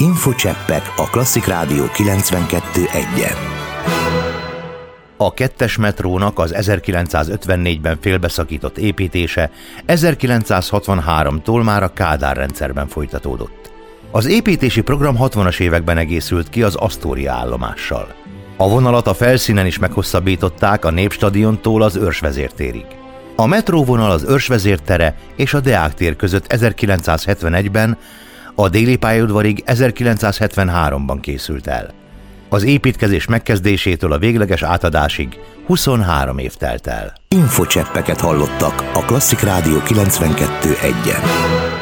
Infocseppek a Klasszik Rádió 92.1-en. A 2-es metrónak az 1954-ben félbeszakított építése 1963-tól már a Kádár rendszerben folytatódott. Az építési program 60-as években egészült ki az Asztória állomással. A vonalat a felszínen is meghosszabbították a Népstadiontól az Őrsvezértérig. A metróvonal az Őrsvezér tere és a Deák tér között 1971-ben, a Déli pályaudvarig 1973-ban készült el. Az építkezés megkezdésétől a végleges átadásig 23 év telt el. Infocseppeket hallottak a Klasszik Rádió 92.1-en.